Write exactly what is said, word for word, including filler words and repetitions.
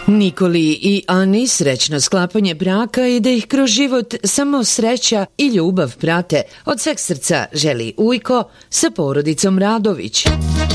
Nikoli i Ani srećno sklapanje braka i da ih kroz život samo sreća i ljubav prate. Od sveg srca želi Ujko sa porodicom Radović.